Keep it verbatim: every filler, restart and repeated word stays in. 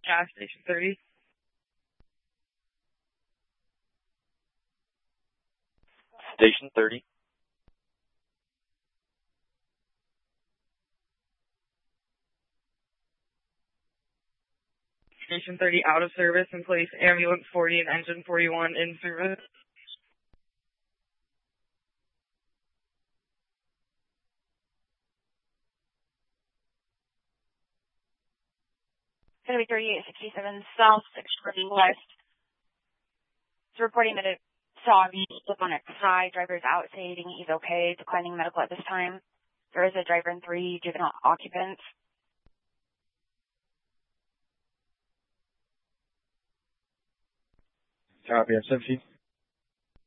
gas station thirty. Station thirty. Station thirty out of service and place ambulance forty and engine forty-one in service. It's going to be thirty-eight sixty-seven South, six forty West. It's reporting that it saw a slip on its side. Driver's out stating he's okay, declining medical at this time. There is a driver and three juvenile occupants. Copy, I'm seventeen.